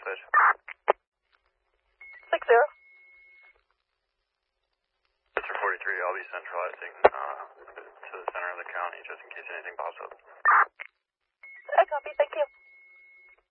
stage. 60. Mr. 43, I'll be centralizing to the center of the county just in case anything pops up. I copy, thank you.